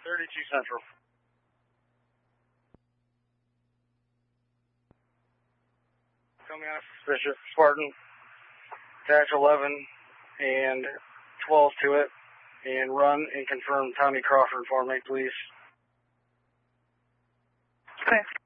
32 Central. Coming out suspicious. Spartan, attach 11 and 12 to it, and run and confirm Tommy Crawford for me, please. Okay.